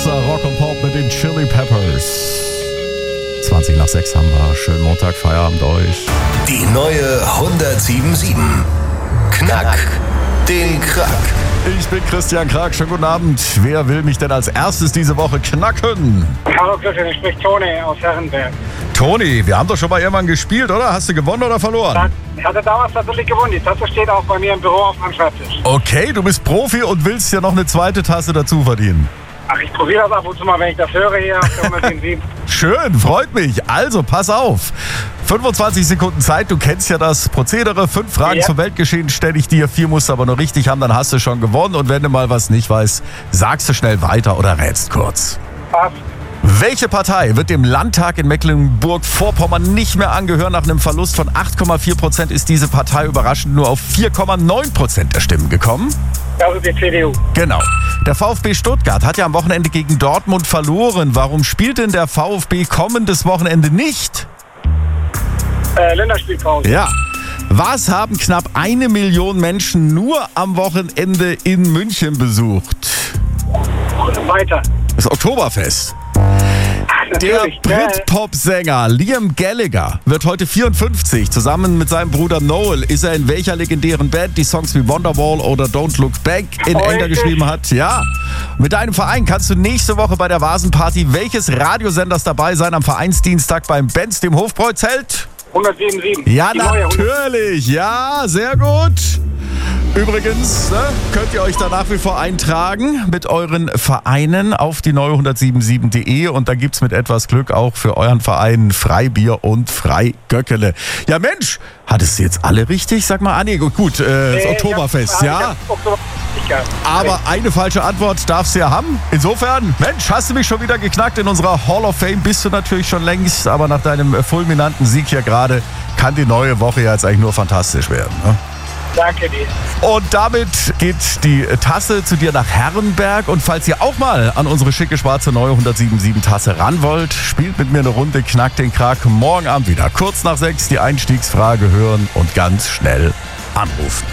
Silvester, Rock und Pop mit den Chili Peppers. 20 nach 6 haben wir. Schönen Montag, Feierabend euch. Die neue 107.7. Knack den Krack. Ich bin Christian Krack, schönen guten Abend. Wer will mich denn als erstes diese Woche knacken? Hallo Christian, ich spreche Toni aus Herrenberg. Toni, wir haben doch schon mal irgendwann gespielt, oder? Hast du gewonnen oder verloren? Ich hatte damals tatsächlich gewonnen. Die Tasse steht auch bei mir im Büro auf meinem Schreibtisch. Okay, du bist Profi und willst ja noch eine zweite Tasse dazu verdienen. Ach, ich probiere das ab und zu mal, wenn ich das höre hier auf der 107. Schön, freut mich. Also, pass auf. 25 Sekunden Zeit, du kennst ja das Prozedere. 5 Fragen zum Weltgeschehen stelle ich dir. 4 musst du aber nur richtig haben, dann hast du schon gewonnen. Und wenn du mal was nicht weißt, sagst du schnell weiter oder rätst kurz. Passt. Welche Partei wird dem Landtag in Mecklenburg-Vorpommern nicht mehr angehören? Nach einem Verlust von 8,4% ist diese Partei überraschend nur auf 4,9% der Stimmen gekommen. Also die CDU. Genau. Der VfB Stuttgart hat ja am Wochenende gegen Dortmund verloren. Warum spielt denn der VfB kommendes Wochenende nicht? Länderspielpause. Ja. Was haben knapp 1 Million Menschen nur am Wochenende in München besucht? Weiter. Das Oktoberfest. Der Natürlich. Brit-Pop-Sänger Liam Gallagher wird heute 54. Zusammen mit seinem Bruder Noel ist er in welcher legendären Band die Songs wie Wonderwall oder Don't Look Back in Ender geschrieben hat? Ja. Mit deinem Verein kannst du nächste Woche bei der Vasenparty welches Radiosenders dabei sein am Vereinsdienstag beim Benz, dem Hofbräuzelt? 107.7. Ja, Die neue natürlich. Ja, sehr gut. Übrigens, könnt ihr euch da nach wie vor eintragen mit euren Vereinen auf die neue 107.7.de und da gibt's mit etwas Glück auch für euren Verein Freibier und Freigöckele. Ja Mensch, hattest du jetzt alle richtig? Sag mal, nee, gut, das Oktoberfest, ja? Aber eine falsche Antwort darfst du ja haben. Insofern, Mensch, hast du mich schon wieder geknackt. In unserer Hall of Fame bist du natürlich schon längst, aber nach deinem fulminanten Sieg hier gerade kann die neue Woche ja jetzt eigentlich nur fantastisch werden, ne? Danke dir. Und damit geht die Tasse zu dir nach Herrenberg. Und falls ihr auch mal an unsere schicke schwarze neue 107.7 Tasse ran wollt, spielt mit mir eine Runde Knack den Krack morgen Abend wieder. Kurz nach 6 die Einstiegsfrage hören und ganz schnell anrufen.